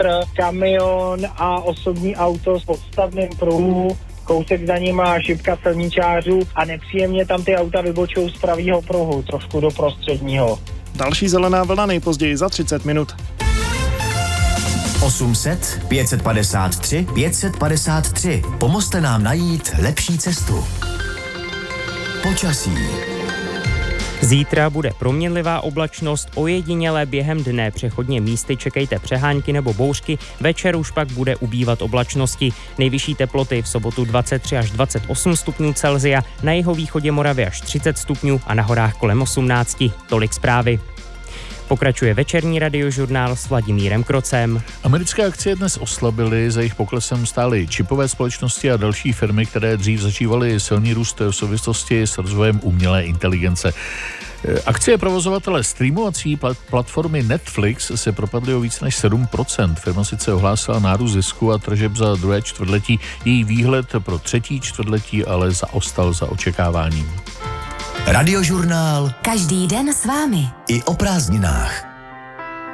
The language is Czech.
kamion a osobní auto s podstavným pruhu, kousek za ním má šipka silničářů a nepříjemně tam ty auta vybočují z pravýho pruhu, trošku do prostředního. Další zelená vlna nejpozději za 30 minut. 800 553 553. Pomozte nám najít lepší cestu. Počasí. Zítra bude proměnlivá oblačnost, ojediněle během dne přechodně místy čekejte přehánky nebo bouřky, večer už pak bude ubývat oblačnosti. Nejvyšší teploty v sobotu 23 až 28 stupňů Celsia, na jihovýchodě Moravy až 30 stupňů a na horách kolem 18. Tolik zprávy. Pokračuje večerní radiožurnál s Vladimírem Krocem. Americké akcie dnes oslabily, za jejich poklesem stály čipové společnosti a další firmy, které dřív zažívaly silný růst v souvislosti s rozvojem umělé inteligence. Akcie provozovatele streamovací platformy Netflix se propadly o více než 7%. Firma sice ohlásila nárůst zisku a tržeb za druhé čtvrtletí, její výhled pro třetí čtvrtletí ale zaostal za očekáváním. Radiožurnál. Každý den s vámi. I o prázdninách.